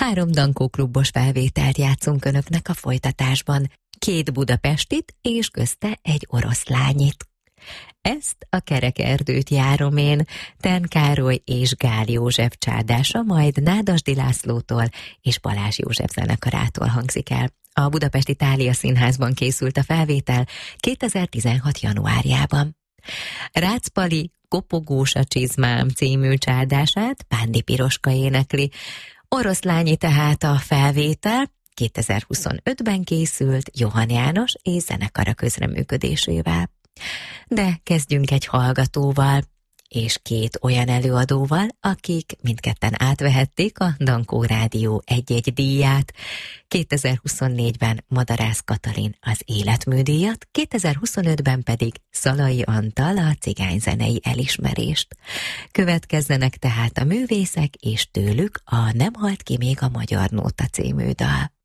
3 Dankó klubos felvételt játszunk önöknek a folytatásban. 2 budapestit és közte egy oroszlányit. Ezt a Kerekerdőt járom én, Ten Károly és Gál József csádása, majd Nádasdy Lászlótól és Balázs József zenekarától hangzik el. A Budapesti Thália Színházban készült a felvétel 2016. januárjában. Rácz Pali Kopogós a csizmám című csádását Pándi Piroska énekli. Oroszlányi tehát a felvétel, 2025-ben készült Johann János és zenekara közreműködésével. De kezdjünk egy hallgatóval, és 2 olyan előadóval, akik mindketten átvehették a Dankó Rádió egy-egy díját. 2024-ben Madarász Katalin az életműdíjat, 2025-ben pedig Szalai Antal a cigányzenei elismerést. Következzenek tehát a művészek, és tőlük a Nem halt ki még a magyar nóta című dal.